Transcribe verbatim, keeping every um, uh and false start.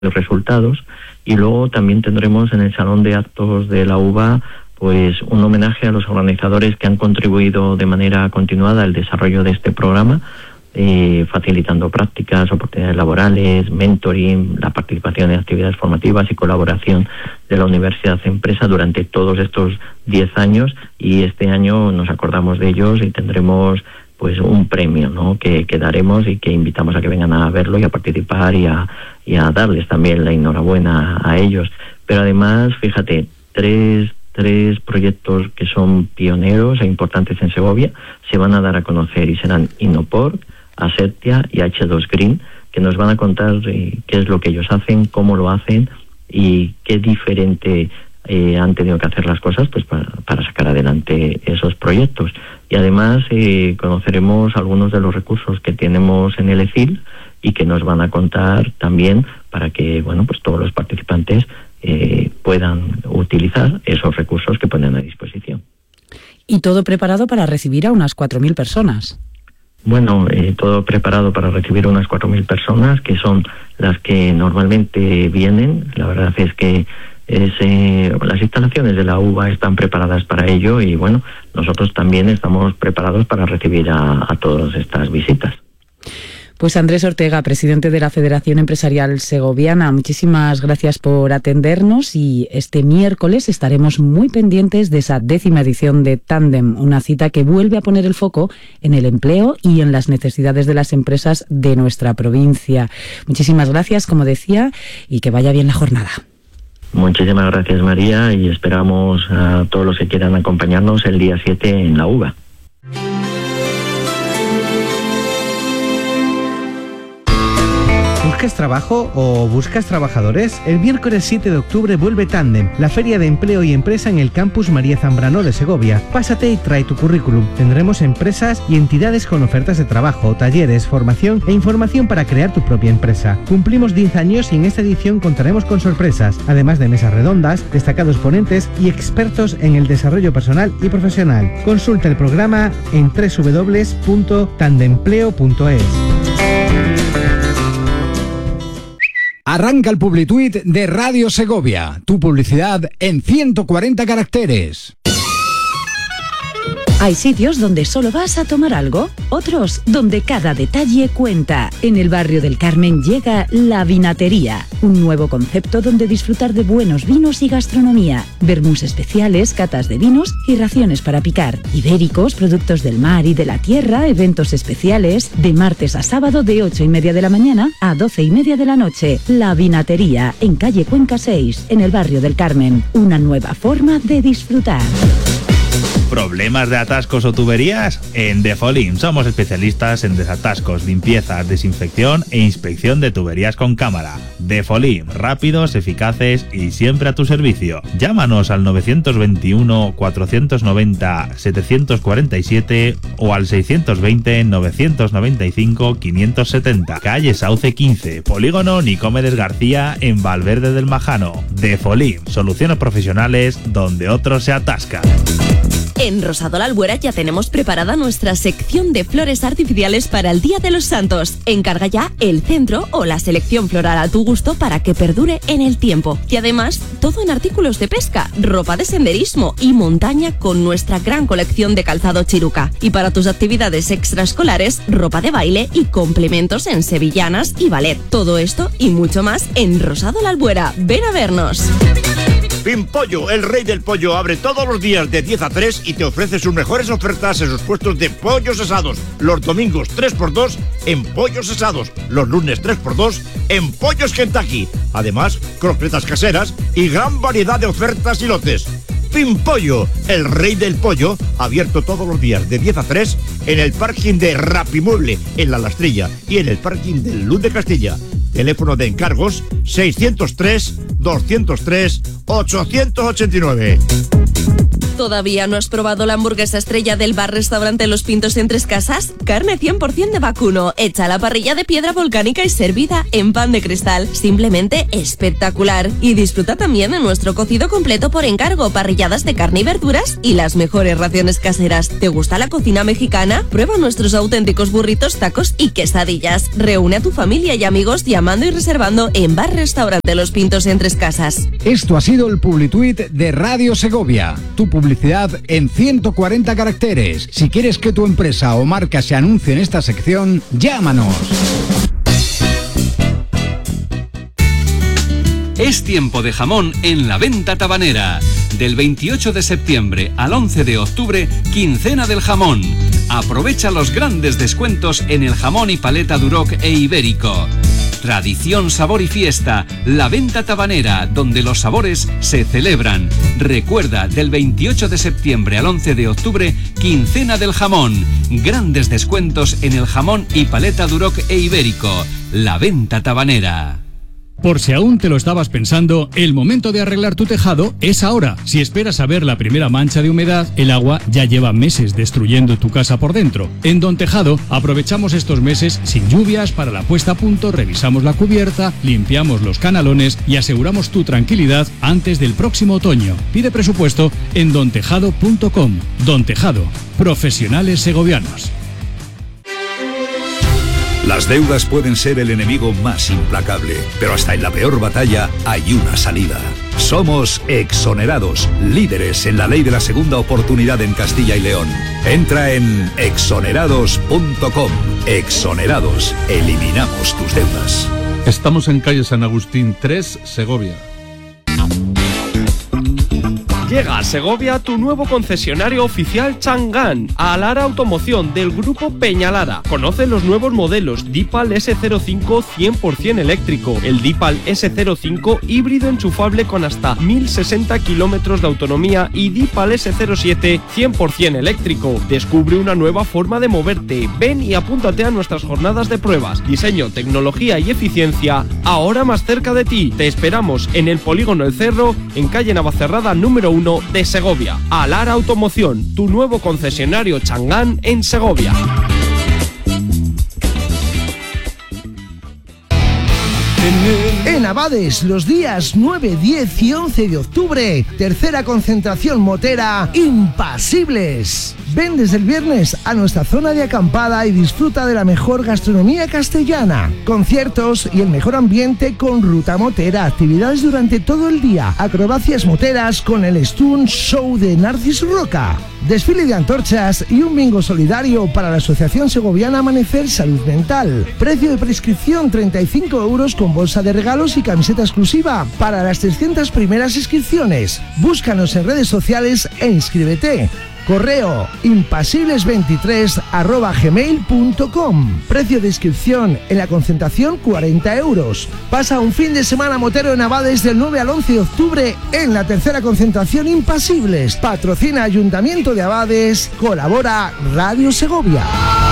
resultados. Y luego también tendremos en el Salón de Actos de la U B A pues un homenaje a los organizadores que han contribuido de manera continuada al desarrollo de este programa, eh, facilitando prácticas, oportunidades laborales, mentoring, la participación en actividades formativas y colaboración de la Universidad Empresa durante todos estos diez años, y este año nos acordamos de ellos y tendremos pues un premio, ¿no?, que, que daremos y que invitamos a que vengan a verlo y a participar y a, y a darles también la enhorabuena a ellos. Pero además, fíjate, tres, tres proyectos que son pioneros e importantes en Segovia se van a dar a conocer y serán Innoport, Aseptia y hache dos Green, que nos van a contar eh, qué es lo que ellos hacen, cómo lo hacen y qué diferente eh, han tenido que hacer las cosas pues para, para sacar adelante esos proyectos. Y además eh, conoceremos algunos de los recursos que tenemos en el E C I L y que nos van a contar también para que bueno pues todos los participantes eh, puedan utilizar esos recursos que ponen a disposición. Y todo preparado para recibir a unas cuatro mil personas. Bueno, eh, todo preparado para recibir unas cuatro mil personas, que son las que normalmente vienen. La verdad es que es, eh, las instalaciones de la U B A están preparadas para ello y bueno, nosotros también estamos preparados para recibir a, a todas estas visitas. Pues Andrés Ortega, presidente de la Federación Empresarial Segoviana, muchísimas gracias por atendernos y este miércoles estaremos muy pendientes de esa décima edición de Tándem, una cita que vuelve a poner el foco en el empleo y en las necesidades de las empresas de nuestra provincia. Muchísimas gracias, como decía, y que vaya bien la jornada. Muchísimas gracias, María, y esperamos a todos los que quieran acompañarnos el día siete en la U B A. ¿Buscas trabajo o buscas trabajadores? El miércoles siete de octubre vuelve Tándem, la feria de empleo y empresa en el campus María Zambrano de Segovia. Pásate y trae tu currículum. Tendremos empresas y entidades con ofertas de trabajo, talleres, formación e información para crear tu propia empresa. Cumplimos diez años y en esta edición contaremos con sorpresas, además de mesas redondas, destacados ponentes y expertos en el desarrollo personal y profesional. Consulta el programa en doble u doble u doble u punto tandempleo punto es. Arranca el Publituit de Radio Segovia. Tu publicidad en ciento cuarenta caracteres. Hay sitios donde solo vas a tomar algo, otros donde cada detalle cuenta. En el barrio del Carmen llega La Vinatería, un nuevo concepto donde disfrutar de buenos vinos y gastronomía, vermús especiales, catas de vinos y raciones para picar, ibéricos, productos del mar y de la tierra, eventos especiales, de martes a sábado de ocho y media de la mañana a doce y media de la noche. La Vinatería, en calle Cuenca seis, en el barrio del Carmen. Una nueva forma de disfrutar. ¿Problemas de atascos o tuberías? En Defolim somos especialistas en desatascos, limpiezas, desinfección e inspección de tuberías con cámara. Defolim, rápidos, eficaces y siempre a tu servicio. Llámanos al nueve dos uno, cuatro nueve cero, siete cuatro siete o al seis dos cero, nueve nueve cinco, cinco siete cero. Calle Sauce quince, Polígono Nicomedes García en Valverde del Majano. Defolim, soluciones profesionales donde otros se atascan. En Rosado La Albuera ya tenemos preparada nuestra sección de flores artificiales para el Día de los Santos. Encarga ya el centro o la selección floral a tu gusto para que perdure en el tiempo. Y además, todo en artículos de pesca, ropa de senderismo y montaña con nuestra gran colección de calzado Chiruca. Y para tus actividades extraescolares, ropa de baile y complementos en sevillanas y ballet. Todo esto y mucho más en Rosado La Albuera. Ven a vernos. Pimpollo, el rey del pollo, abre todos los días de diez a tres y te ofrece sus mejores ofertas en sus puestos de pollos asados. Los domingos tres por dos en pollos asados. Los lunes tres por dos en pollos Kentucky. Además, croquetas caseras y gran variedad de ofertas y lotes. Pimpollo, el rey del pollo, abierto todos los días de diez a tres en el parking de Rapimueble, en La Lastrilla y en el parking del Luz de Castilla. Teléfono de encargos seiscientos tres, doscientos tres, ochocientos ochenta y nueve. ¿Todavía no has probado la hamburguesa estrella del bar-restaurante Los Pintos en Tres Casas? Carne cien por ciento de vacuno, hecha a la parrilla de piedra volcánica y servida en pan de cristal. Simplemente espectacular. Y disfruta también de nuestro cocido completo por encargo, parrilladas de carne y verduras y las mejores raciones caseras. ¿Te gusta la cocina mexicana? Prueba nuestros auténticos burritos, tacos y quesadillas. Reúne a tu familia y amigos llamando y reservando en bar-restaurante Los Pintos en Tres Casas. Esto ha sido el Publituit de Radio Segovia. Tu publicidad en ciento cuarenta caracteres. Si quieres que tu empresa o marca se anuncie en esta sección, llámanos. Es tiempo de jamón en la venta tabanera. Del veintiocho de septiembre al once de octubre, quincena del jamón. Aprovecha los grandes descuentos en el jamón y paleta Duroc e ibérico. Tradición, sabor y fiesta. La venta tabanera, donde los sabores se celebran. Recuerda, del veintiocho de septiembre al once de octubre, quincena del jamón. Grandes descuentos en el jamón y paleta Duroc e ibérico. La venta tabanera. Por si aún te lo estabas pensando, el momento de arreglar tu tejado es ahora. Si esperas a ver la primera mancha de humedad, el agua ya lleva meses destruyendo tu casa por dentro. En Don Tejado aprovechamos estos meses sin lluvias para la puesta a punto, revisamos la cubierta, limpiamos los canalones y aseguramos tu tranquilidad antes del próximo otoño. Pide presupuesto en don tejado punto com. Don Tejado, profesionales segovianos. Las deudas pueden ser el enemigo más implacable, pero hasta en la peor batalla hay una salida. Somos Exonerados, líderes en la ley de la segunda oportunidad en Castilla y León. Entra en exonerados punto com. Exonerados, eliminamos tus deudas. Estamos en calle San Agustín tres, Segovia. Llega a Segovia tu nuevo concesionario oficial Chang'an, a Alara Automoción del grupo Peñalara. Conoce los nuevos modelos Deepal ese cero cinco cien por ciento eléctrico, el Deepal ese cero cinco híbrido enchufable con hasta mil sesenta kilómetros de autonomía y Deepal ese cero siete cien por ciento eléctrico. Descubre una nueva forma de moverte. Ven y apúntate a nuestras jornadas de pruebas. Diseño, tecnología y eficiencia ahora más cerca de ti. Te esperamos en el Polígono El Cerro, en calle Navacerrada número uno de Segovia. Alara Automoción, tu nuevo concesionario Chang'an en Segovia. En Abades, los días nueve, diez y once de octubre, tercera concentración motera Impasibles. Ven desde el viernes a nuestra zona de acampada y disfruta de la mejor gastronomía castellana, conciertos y el mejor ambiente con ruta motera, actividades durante todo el día, acrobacias moteras con el Stun Show de Narcis Roca, desfile de antorchas y un bingo solidario para la Asociación Segoviana Amanecer Salud Mental. Precio de prescripción treinta y cinco euros con bolsa de regalos y camiseta exclusiva para las trescientas primeras inscripciones. Búscanos en redes sociales e inscríbete. Correo impasibles veintitrés arroba gmail punto com. Precio de inscripción en la concentración cuarenta euros. Pasa un fin de semana motero en Abades del nueve al once de octubre en la tercera concentración Impasibles. Patrocina Ayuntamiento de Abades. Colabora Radio Segovia.